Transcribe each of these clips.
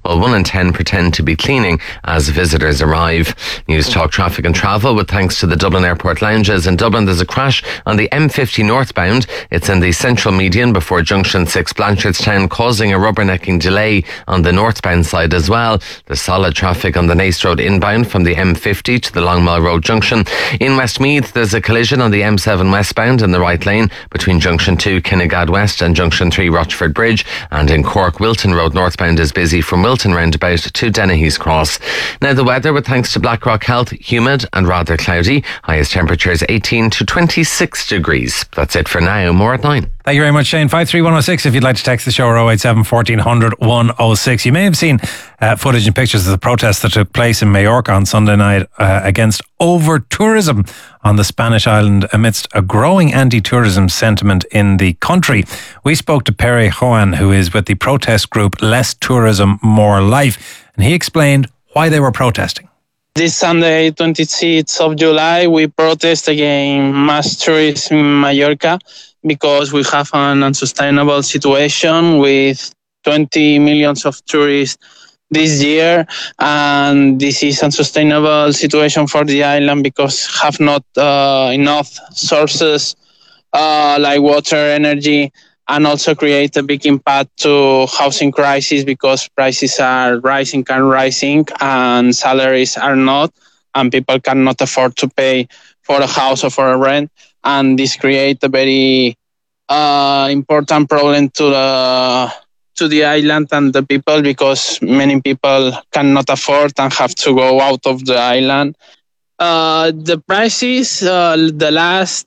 while 1 in 10 pretend to be cleaning as visitors arrive. News Talk Traffic and Travel with thanks to the Dublin Airport lounges. In Dublin, there's a crash on the M50 northbound. It's in the central median before Junction 6 Blanchardstown, causing a rubbernecking delay on the northbound side as well. There's solid traffic on the Naas Road inbound from the M50 to the Longmire Road junction. In Westmeath, there's a collision on the M7 westbound in the right lane between Junction 2 Kinnegad West and Junction 3 Rochford Bridge. And in Cork, Wilton Road northbound is busy from Wilton roundabout to Dennehy's Cross. Now the weather, with thanks to Blackrock Health, humid and rather cloudy. Highest temperatures 18 to 26 degrees. That's it for now. More at 9. Thank you very much, Shane. 53106 if you'd like to text the show, or 087 1400 106. You may have seen footage and pictures of the protest that took place in Mallorca on Sunday night against over-tourism on the Spanish island amidst a growing anti-tourism sentiment in the country. We spoke to Pere Joan, who is with the protest group Less Tourism, More Life, and he explained why they were protesting. This Sunday, 26th of July, we protest against mass tourism in Mallorca because we have an unsustainable situation with 20 million of tourists this year, and this is unsustainable situation for the island because have not enough sources like water, energy, and also create a big impact to housing crisis because prices are rising and salaries are not, and people cannot afford to pay for a house or for a rent. And this creates a very important problem to the island and the people because many people cannot afford and have to go out of the island. The prices, the last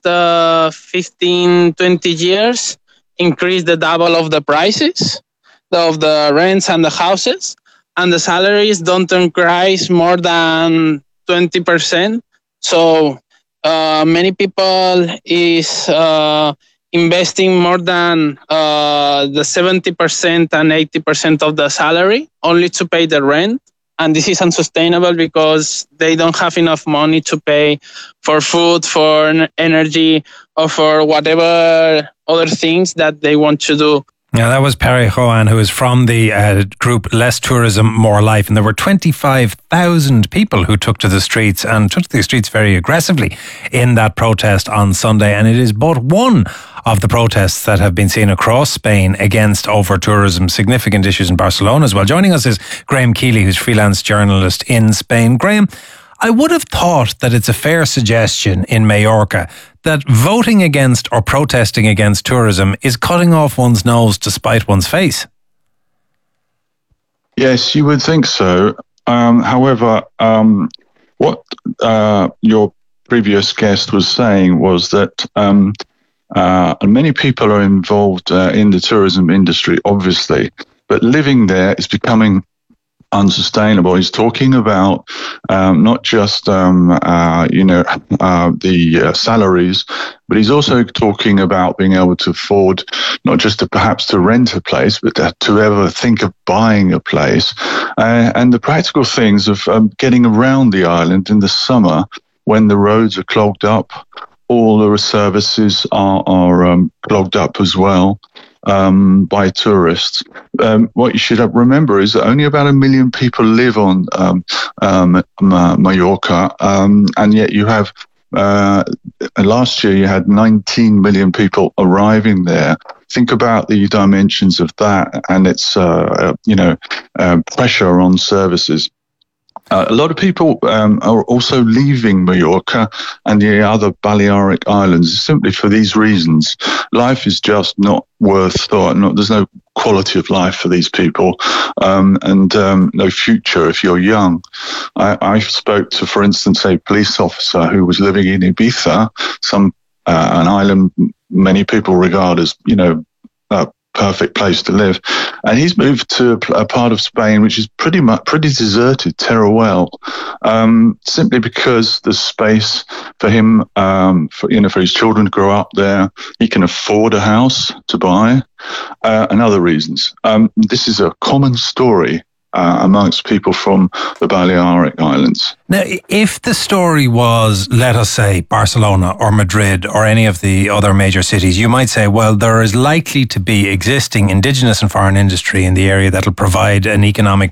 15, 20 years, increased the double of the prices of the rents and the houses, and the salaries don't increase more than 20%. So many people is investing more than the 70% and 80% of the salary only to pay the rent. And this is unsustainable because they don't have enough money to pay for food, for energy, or for whatever other things that they want to do. Yeah, that was Pere Joan, who is from the group Less Tourism, More Life. And there were 25,000 people who took to the streets very aggressively in that protest on Sunday. And it is but one of the protests that have been seen across Spain against over-tourism, significant issues in Barcelona as well. Joining us is Graham Keeley, who's freelance journalist in Spain. Graham, I would have thought that it's a fair suggestion in Mallorca that voting against or protesting against tourism is cutting off one's nose to spite one's face. Yes, you would think so. However, what your previous guest was saying was that many people are involved in the tourism industry, obviously, but living there is becoming unsustainable. He's talking about not just the salaries, but he's also talking about being able to afford not just to rent a place, but to ever think of buying a place, and the practical things of getting around the island in the summer when the roads are clogged up. All the services are clogged up as well by tourists. What you should remember is that only about 1 million people live on Mallorca, and yet you have last year you had 19 million people arriving there. Think about the dimensions of that, and its pressure on services. A lot of people are also leaving Mallorca and the other Balearic Islands simply for these reasons. Life is just not worth there's no quality of life for these people, and no future if you're young. I spoke to, for instance, a police officer who was living in Ibiza, an island many people regard as, a perfect place to live, and he's moved to a part of Spain which is pretty deserted, Teruel, simply because there's space for him, for his children to grow up there. He can afford a house to buy, and other reasons. This is a common story amongst people from the Balearic Islands. Now, if the story was, let us say, Barcelona or Madrid or any of the other major cities, you might say, well, there is likely to be existing indigenous and foreign industry in the area that will provide an economic